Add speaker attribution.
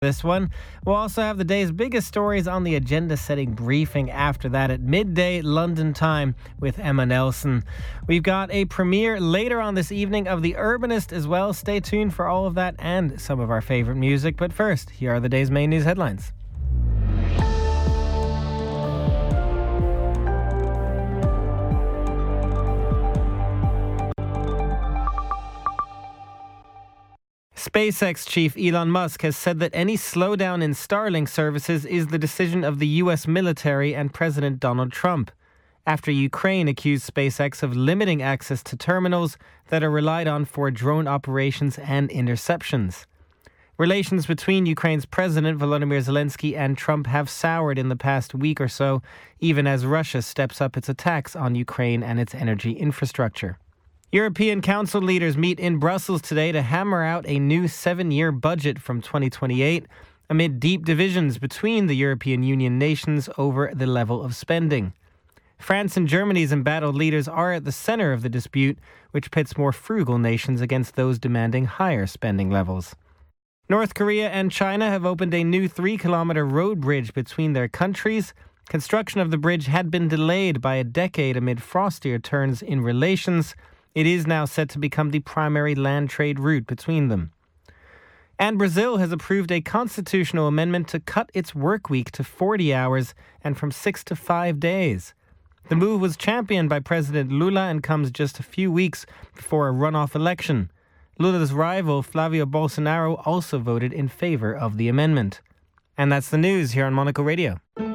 Speaker 1: This one. We'll also have the day's biggest stories on the agenda-setting briefing after that at midday London time with Emma Nelson. We've got a premiere later on this evening of The Urbanist as well. Stay tuned for all of that and some of our favorite music. But first, here are the day's main news headlines. SpaceX chief Elon Musk has said that any slowdown in Starlink services is the decision of the U.S. military and President Donald Trump, after Ukraine accused SpaceX of limiting access to terminals that are relied on for drone operations and interceptions. Relations between Ukraine's President Volodymyr Zelensky and Trump have soured in the past week or so, even as Russia steps up its attacks on Ukraine and its energy infrastructure. European Council leaders meet in Brussels today to hammer out a new 7-year budget from 2028 amid deep divisions between the European Union nations over the level of spending. France and Germany's embattled leaders are at the center of the dispute, which pits more frugal nations against those demanding higher spending levels. North Korea and China have opened a new 3-kilometer road bridge between their countries. Construction of the bridge had been delayed by a decade amid frostier turns in relations. It is now set to become the primary land trade route between them. And Brazil has approved a constitutional amendment to cut its work week to 40 hours and from 6 to 5 days. The move was championed by President Lula and comes just a few weeks before a runoff election. Lula's rival, Flavio Bolsonaro, also voted in favor of the amendment. And that's the news here on Monaco Radio.